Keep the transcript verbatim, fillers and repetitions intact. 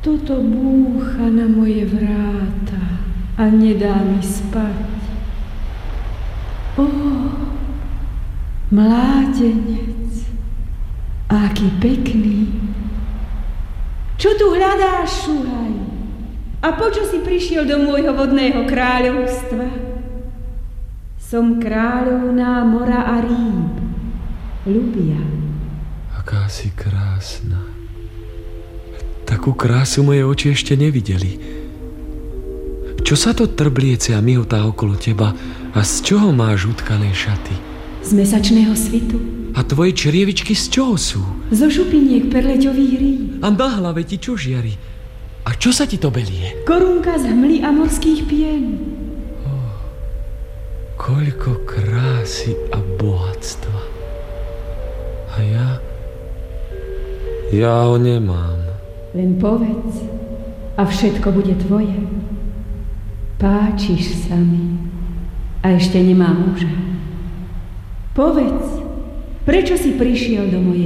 Toto búcha na moje vráta a nedá mi spať. Ó, mládenec, aký pekný. Čo tu hľadáš, šuhaj? A počo si prišiel do môjho vodného kráľovstva? Som kráľovná mora a rýb, Ľubia. Aká si krásna. Takú krásu moje oči ešte nevideli. Čo sa to trbliece a mihotá okolo teba a z čoho máš utkané šaty? Z mesačného svitu. A tvoje črievičky z čoho sú? Zo šupiniek perleťových rýb. A na hlave ti čo žiari? A čo sa ti to belie? Korunka z hmly a morských pien. Oh, koľko krásy a bohatstva. A ja... Ja ho nemám. Len povedz a všetko bude tvoje. Páčiš sa mi a ešte nemám muža. Povedz, prečo si prišiel do mojej